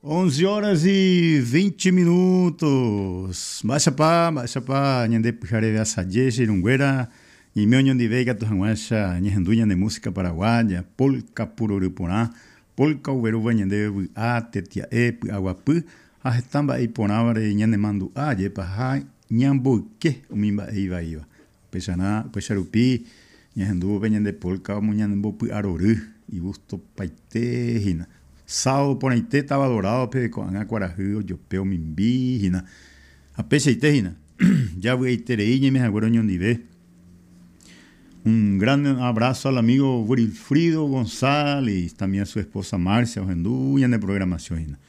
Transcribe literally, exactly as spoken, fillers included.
onze horas e vinte minutos. Baixa pa, baixa pa, nyande puxareve asajeshi, nunguera, e meu nyande veiga tu hanguasha, nyendunya de música paraguaya, polka pururuporá, polka uveruva nyande a tetia e aguapu, a estamba e ponavare nyande mandu a, jepa ha, nyambuque, umimba e iva iva. Peixana, peixarupi, nyendu nyande polka, nyande bopu aroru, e gusto paite, hina. Sao poneite estava adorado pe com a Guaraju, eu peu mimbi, hina. A peseite hina. Ya voy terei me agora onde ve. Un gran abrazo al amigo Wilfrido González, también a su esposa Marcia, Ojendu, y en de programación hina.